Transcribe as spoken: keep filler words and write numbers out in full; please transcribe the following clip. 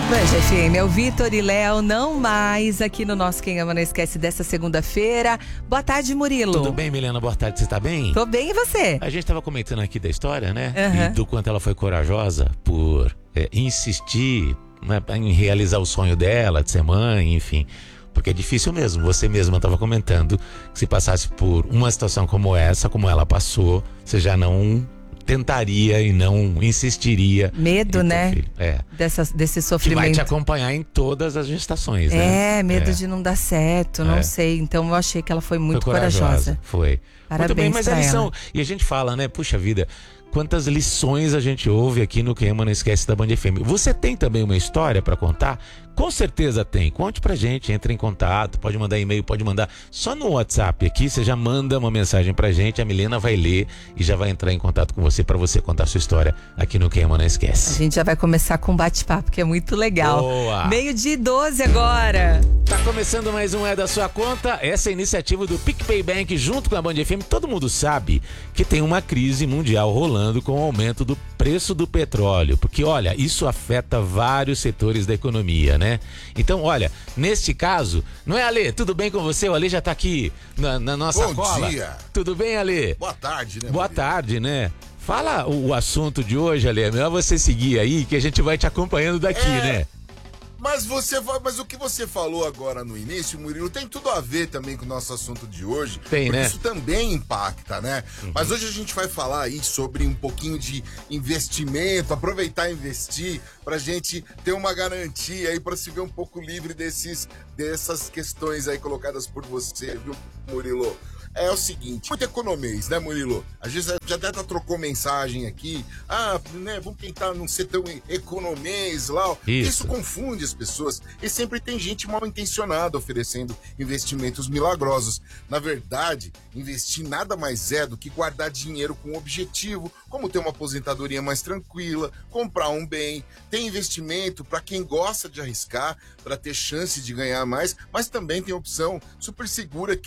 Band F M, é o Vitor e Léo, não mais aqui no nosso Quem Ama Não Esquece dessa segunda-feira. Boa tarde, Murilo. Tudo bem, Milena? Boa tarde, você tá bem? Tô bem, e você? A gente tava comentando aqui da história, né? Uhum. E do quanto ela foi corajosa por é, insistir, né, em realizar o sonho dela de ser mãe, enfim. Porque é difícil mesmo. Você mesma estava comentando que se passasse por uma situação como essa, como ela passou, você já não tentaria e não insistiria. Medo, né? Filho. É. Dessa, desse Que sofrimento. vai te acompanhar em todas as gestações, né? É, medo é. de não dar certo, não É. sei. Então eu achei que ela foi muito foi corajosa. corajosa. Foi. Parabéns Muito bem, mas pra a lição. ela. E a gente fala, né? Puxa vida, quantas lições a gente ouve aqui no Quem Ama Não Esquece da Band F M. Você tem também uma história pra contar? Com certeza tem. Conte pra gente, entre em contato, pode mandar e-mail, pode mandar só no WhatsApp aqui, você já manda uma mensagem pra gente, a Milena vai ler e já vai entrar em contato com você pra você contar a sua história aqui no Quem Ama Não A Esquece. gente já vai começar com um bate-papo, que é muito legal. Boa! Meio-dia e doze agora. Tá começando mais um É da Sua Conta, essa é a iniciativa do PicPay Bank junto com a Band F M. Todo mundo sabe que tem uma crise mundial rolando com o aumento do preço do petróleo, porque olha, isso afeta vários setores da economia, né? Então, olha, neste caso, não é, Ale? Tudo bem com você? O Ale já tá aqui na, na nossa Bom cola. dia. Tudo bem, Ale? Boa tarde, né? Boa Maria? tarde, né? Fala o, o assunto de hoje, Ale. É melhor você seguir aí, que a gente vai te acompanhando daqui, É. né? Mas você vai, mas o que você falou agora no início, Murilo, tem tudo a ver também com o nosso assunto de hoje. Tem, porque né? isso também impacta, né? Uhum. Mas hoje a gente vai falar aí sobre um pouquinho de investimento, aproveitar e investir pra gente ter uma garantia aí pra se ver um pouco livre desses dessas questões aí colocadas por você, viu, Murilo? É o seguinte, muito economês, né, Murilo? A gente já até trocou mensagem aqui. Ah, né, vamos tentar não ser tão economês lá. ó. Isso. Isso confunde as pessoas. E sempre tem gente mal intencionada oferecendo investimentos milagrosos. Na verdade, investir nada mais é do que guardar dinheiro com objetivo, como ter uma aposentadoria mais tranquila, comprar um bem. Tem investimento para quem gosta de arriscar, para ter chance de ganhar mais, mas também tem opção super segura